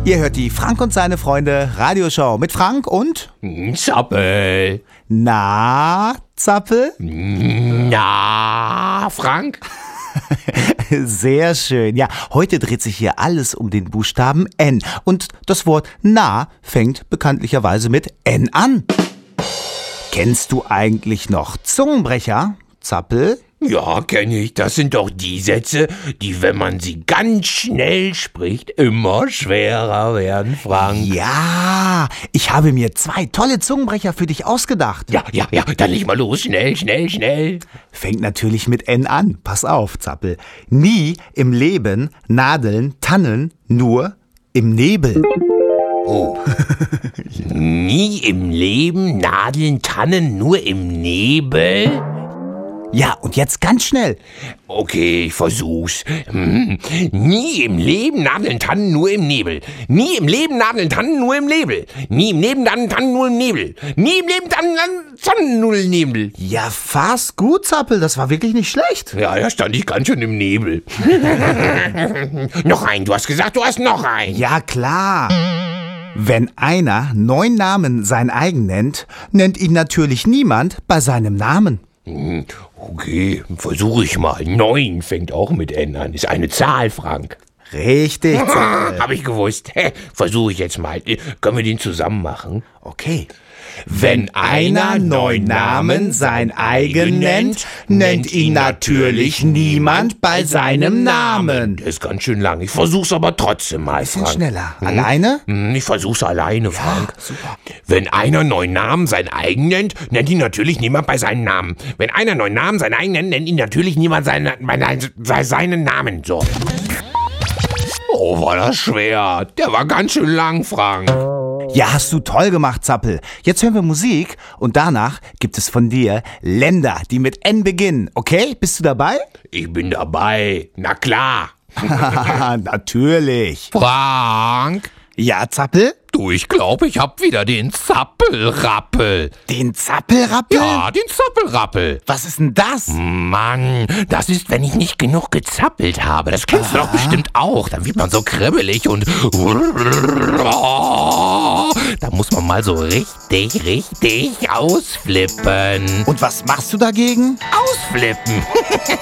Ihr hört die Frank und seine Freunde Radioshow mit Frank und Zappel. Na, Zappel? Na, Frank? Sehr schön. Ja, heute dreht sich hier alles um den Buchstaben N. Und das Wort na fängt bekanntlicherweise mit N an. Kennst du eigentlich noch Zungenbrecher, Zappel? Ja, kenne ich. Das sind doch die Sätze, die, wenn man sie ganz schnell spricht, immer schwerer werden, Frank. Ja, ich habe mir 2 tolle Zungenbrecher für dich ausgedacht. Ja, dann leg mal los. Schnell. Fängt natürlich mit N an. Pass auf, Zappel. Nie im Leben Nadeln, Tannen, nur im Nebel. Oh. Nie im Leben Nadeln, Tannen, nur im Nebel? Ja, und jetzt ganz schnell. Okay, ich versuch's. Nie im Leben Nadeln, Tannen, nur im Nebel. Nie im Leben Nadeln, Tannen, nur im Nebel. Nie im Leben Nadeln, Tannen, nur im Nebel. Nie im Leben Tannen, nur im Nebel. Ja, fast gut, Zappel. Das war wirklich nicht schlecht. Ja, da stand ich ganz schön im Nebel. Noch ein, du hast gesagt, du hast noch ein. Ja, klar. Wenn einer 9 Namen sein eigen nennt, nennt ihn natürlich niemand bei seinem Namen. Okay, versuche ich mal. 9 fängt auch mit N an. Ist eine Zahl, Frank. Richtig, Zappel. Hab ich gewusst. Versuche ich jetzt mal. Können wir den zusammen machen? Okay. Wenn einer 9 Namen sein eigen nennt, nennt ihn natürlich niemand bei seinem Namen. Der ist ganz schön lang. Ich versuch's aber trotzdem mal, Bisschen Frank. schneller. Alleine? Ich versuch's alleine, Frank. Super. Wenn einer 9 Namen sein eigen nennt, nennt ihn natürlich niemand bei seinem Namen. Wenn einer 9 Namen sein eigen nennt, nennt ihn natürlich niemand bei seinen Namen. So. Oh, war das schwer. Der war ganz schön lang, Frank. Ja, hast du toll gemacht, Zappel. Jetzt hören wir Musik und danach gibt es von dir Länder, die mit N beginnen. Okay, bist du dabei? Ich bin dabei. Na klar. Natürlich. Frank? Ja, Zappel? Du, ich glaube, ich hab wieder den Zappelrappel. Den Zappelrappel? Ja, den Zappelrappel. Was ist denn das? Mann, das ist, wenn ich nicht genug gezappelt habe. Das kennst du doch bestimmt auch. Dann wird man so kribbelig und da muss man mal so richtig ausflippen. Und was machst du dagegen? Ausflippen.